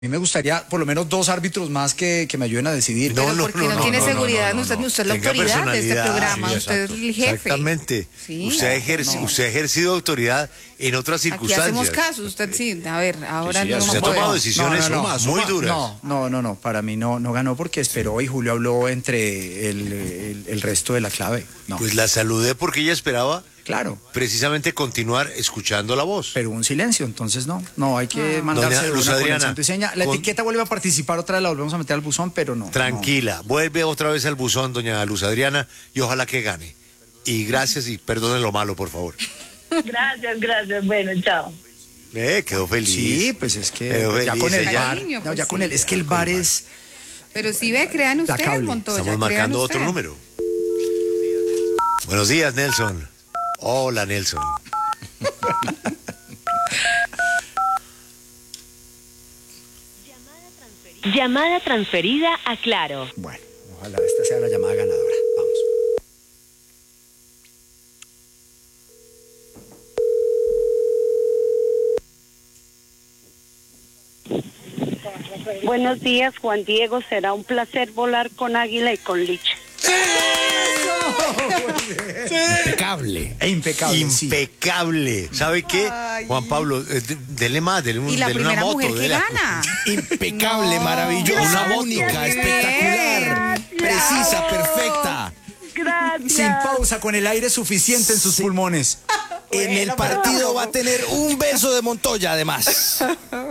A mí me gustaría por lo menos 2 árbitros más que me ayuden a decidir. No, Pero porque no tiene seguridad, usted es la Tenga autoridad de este personalidad, programa, sí, usted es el jefe. Exactamente. Sí. Usted ha ejercido autoridad en otras Aquí circunstancias. hacemos caso, usted sí, a ver, ahora Sí, no usted ha puede. tomado decisiones muy duras. No, para mí no ganó porque esperó y Julio habló entre el resto de la clave. No, Pues la saludé porque ella esperaba claro, precisamente continuar escuchando la voz. pero un silencio, entonces no, hay que mandarse Doña de Luz una con el Adriana, santo y seña. La con- etiqueta vuelve a participar otra vez, la volvemos a meter al buzón, pero no. Tranquila, vuelve otra vez al buzón, doña Luz Adriana, y ojalá que gane. Y gracias y perdone lo malo, por favor. Gracias. Bueno, chao. Quedó feliz. Sí, pues es que Pero ya feliz, con el ella- bar, Cariño, no, pues ya con sí. el, es que el bar es... Pero si ve, crean La ustedes, cable. Montoya. Estamos crean marcando otro ustedes. número. Buenos días, Nelson. Hola, Nelson. Llamada transferida a Claro. Bueno, ojalá esta sea la llamada ganadora. Vamos. Buenos días, Juan Diego. Será un placer volar con Águila y con Licha. Impecable. Impecable. Sí. Impecable. ¿Sabe qué? Ay. Juan Pablo, dele más, dele Y la una primera moto. mujer que dele- gana. Impecable, No, maravillosa, gracias, única, bien. espectacular, precisa, perfecta. Gracias. Sin pausa, con el aire suficiente en sus pulmones. En el partido va a tener un beso de Montoya, además.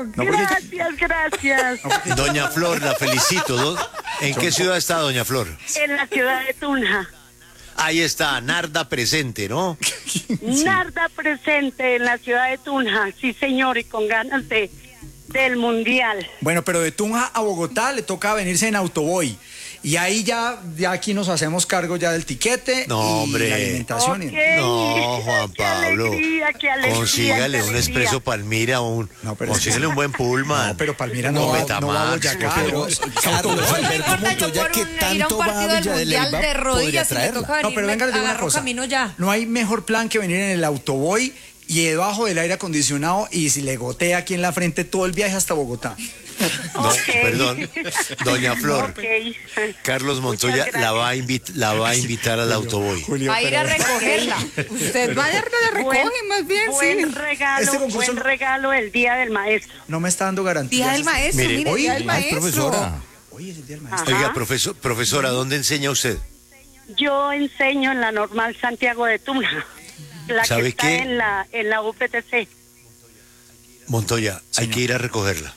Gracias. Doña Flor, la felicito. ¿En qué ciudad está Doña Flor? En la ciudad de Tunja. Ahí está, Narda presente, ¿no? Narda presente en la ciudad de Tunja. Sí, señor, y con ganas del mundial. Bueno, pero de Tunja a Bogotá le toca venirse en autoboy. Y ahí ya aquí nos hacemos cargo ya del tiquete No, y hombre. la alimentación. Ok. No, Juan Qué Pablo. alegría, qué alegría, Consígale qué un alegría. expreso Palmira, No, pero es consígale que- un buen pullman. No, pero Palmira Un no va a Betamax, Boyacá. Pero, Carlos Alberto Montoya, que tanto va a Villa de Leyva, podría traerla. No, pero venga, le digo una cosa. No hay mejor plan que venir en el autoboy y debajo del aire acondicionado y si le gotea aquí en la frente todo el viaje hasta Bogotá. No, Ok. perdón. Doña Flor, Ok. Carlos Montoya Muchas gracias. la va a invitar al autoboy. Julio, Va a ir a pero- recogerla. Usted va a la recoge más bien, Buen sí. regalo, Este concurso buen no- regalo el Día del Maestro. No me está dando garantía. Día del maestro, Mire, mire, hoy- día del Ay, maestro. profesora. Hoy es el día del maestro. Oiga, Ajá. profesora, ¿dónde enseña usted? Yo enseño en la Normal Santiago de Tunja, la que ¿Sabe está qué? en la UPTC. Montoya, hay Señor. que ir a recogerla.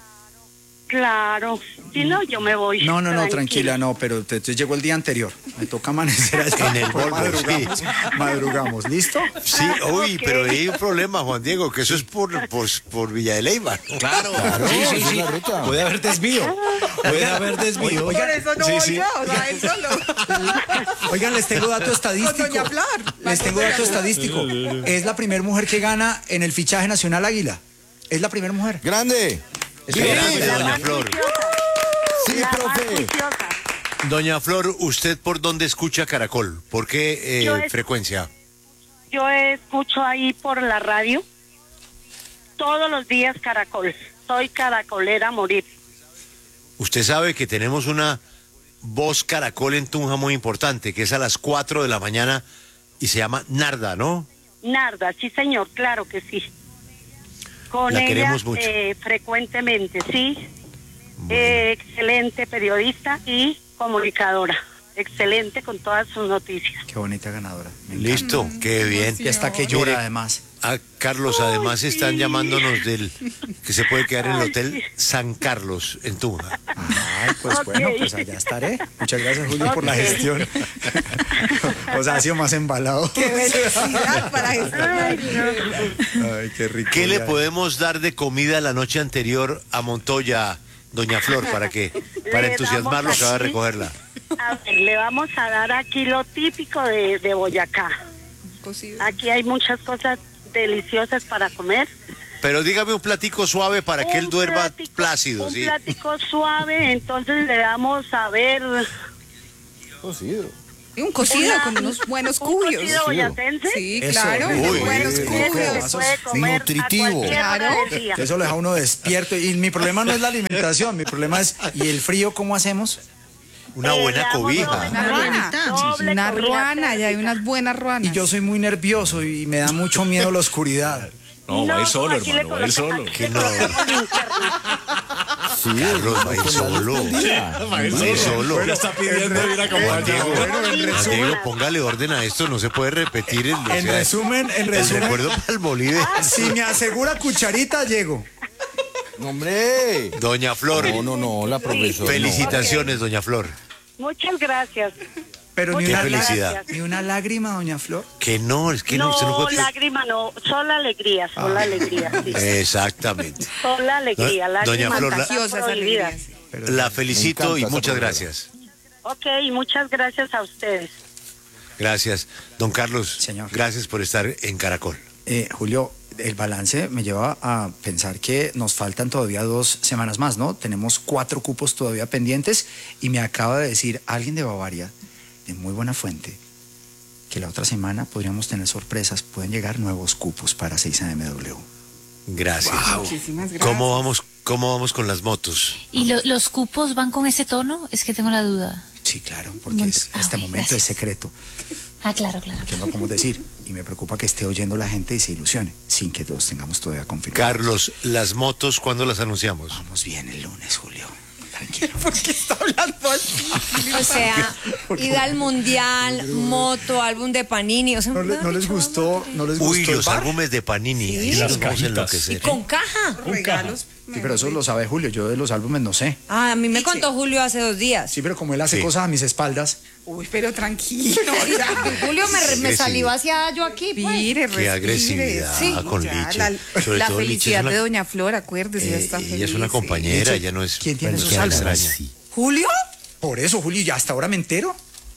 Claro, si no yo me voy. No, tranquila, no, pero entonces llegó el día anterior. Me toca amanecer allá. En el Pues Volvo, madrugamos, ¿listo? Sí, uy, Ok. pero hay un problema, Juan Diego, que eso es por Villa de Leyva. Claro, sí. La ruta. Puede haber desvío. Puede haber desvío. Por eso no voy yo, o sea, él solo. Oigan, les tengo dato estadístico. Con Doña Flor. Les tengo dato estadístico. Es la primera mujer que gana en el fichaje nacional Águila. Es la primera mujer. Grande. Sí, Grande, La doña más Flor. juiciosa, Sí, la más profe. juiciosa. Doña Flor, ¿usted por dónde escucha Caracol? ¿Por qué Yo es- frecuencia? Yo escucho ahí por la radio todos los días Caracol. Soy caracolera a morir. Usted sabe que tenemos una voz Caracol en Tunja muy importante, que es a las 4 de la mañana y se llama Narda, ¿no? Narda, sí señor, claro que sí. Con La ella queremos mucho. frecuentemente, sí. Excelente periodista y comunicadora. Excelente con todas sus noticias. Qué bonita ganadora. Me encanta. Listo, qué bien. Y hasta que llora además. Carlos, además están llamándonos del que se puede quedar en el Hotel San Carlos en Tunja. Ay, pues Ok. bueno, pues allá estaré. Muchas gracias, Julio, por la Ok. gestión. O sea, ha sido más embalado. Qué felicidad para eso. Ay, qué rico. ¿Qué le ya. podemos dar de comida la noche anterior a Montoya, doña Flor, para Le entusiasmarlo damos que va a aquí- recogerla? A ver, le vamos a dar aquí lo típico de Boyacá. Cocido. Aquí hay muchas cosas deliciosas para comer. Pero dígame un platico suave para que él Un duerma plático- plácido, un ¿sí? plático suave, entonces le damos a ver Cocido. Y un cocido con unos buenos cubios. ¿Un cocido boyacense? Sí, Eso, claro. uy, Buenos cubios. Se puede comer nutritivo. a cualquier hora Claro. del día. Eso lo deja uno despierto. Y mi problema no es la alimentación, mi problema es, ¿y el frío cómo hacemos? Una buena Le damos cobija. Una ruana. doble Una cobija ruana, ya hay unas buenas ruanas. Y yo soy muy nervioso y me da mucho miedo la oscuridad. No, va a ir solo, aquí le hermano, va a ir solo. colocamos- Que no. Sí, Carlos va a ir solo. Va a ir solo. Ya está pidiendo ir Juan acompañado. Diego, en Juan Diego, póngale orden a esto, no se puede repetir En resumen, el recuerdo para el Bolívar. si me asegura cucharita, llego. hombre. Doña Flor, No, la profesora. felicitaciones, doña Flor. Muchas gracias. Pero ni Qué una, felicidad. ni una lágrima, doña Flor. Que no, es que no, usted no puede. lágrima no, solo alegría, solo alegría. Sí. Exactamente. Solo alegría, Doña lágrimas Flor, Contagiosas prohibidas. alegrías. La felicito Me y encanta muchas esa gracias. Ok, muchas gracias a ustedes. Gracias. Don Carlos, Señor. gracias por estar en Caracol. Julio, el balance me lleva a pensar que nos faltan todavía 2 semanas más, ¿no? Tenemos 4 cupos todavía pendientes y me acaba de decir alguien de Bavaria, de muy buena fuente, que la otra semana podríamos tener sorpresas, pueden llegar nuevos cupos para 6AMW. Gracias. Muchísimas gracias. ¿Cómo vamos con las motos? ¿Y los cupos van con ese tono? Es que tengo la duda. Sí, claro, porque este ok, momento es gracias. secreto, Ah, claro. que no podemos decir. Y me preocupa que esté oyendo la gente y se ilusione, sin que todos tengamos todavía confirmado. Carlos, las motos, ¿cuándo las anunciamos? Vamos bien el lunes, Julio. Tranquilo. ¿Por qué está hablando así? O sea, ida al mundial, moto, álbum de Panini. O sea, ¿No, no les gustó? ¿No les Uy, gustó el los bar? álbumes de Panini. Ahí sí las nos vamos a cajitas. enloquecer. Y con caja. Regalos. Sí, pero eso lo sabe Julio. Yo de los álbumes no sé. Ah, a mí me contó Julio hace 2 días. Sí, pero como él hace Sí. cosas a mis espaldas. Uy, pero tranquilo. ya. Julio me agresivo. salió hacia yo aquí, pues. Respire, respire. Qué agresividad Sí. con Ya, Liche. la Sobre la todo Liche es felicidad una- de Doña Flor, acuérdese, ya está feliz. ella es una sí. compañera, ella no es. ¿Quién tiene bueno, esos que me álbumes? extraña. ¿Julio? Por eso, Julio, ya hasta ahora me entero.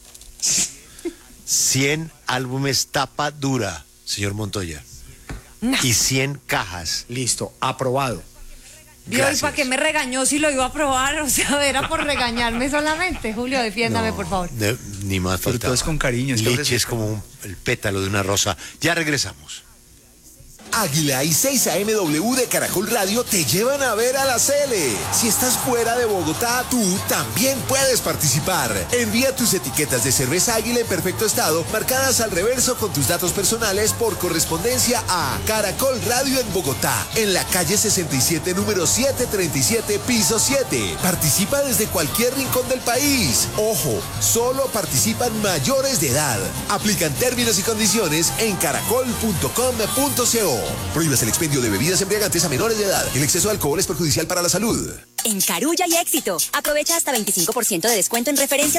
100 álbumes tapa dura, señor Montoya. Y 100 cajas. Listo, aprobado. ¿Vio? ¿Y Gracias. para qué me regañó si lo iba a probar? O sea, era por regañarme solamente. Julio, defiéndame, No, por favor. Ni más Pero faltaba. todo es con cariño, es que Liche es como el pétalo de una rosa. Ya regresamos. Águila y 6AMW de Caracol Radio te llevan a ver a la Cele. Si estás fuera de Bogotá, tú también puedes participar. Envía tus etiquetas de cerveza Águila en perfecto estado, marcadas al reverso con tus datos personales por correspondencia a Caracol Radio en Bogotá, en la calle 67, número 737, piso 7. Participa desde cualquier rincón del país. Ojo, solo participan mayores de edad. Aplican términos y condiciones en caracol.com.co. Prohíbas el expendio de bebidas embriagantes a menores de edad. El exceso de alcohol es perjudicial para la salud. En Carulla y Éxito, aprovecha hasta 25% de descuento en referencias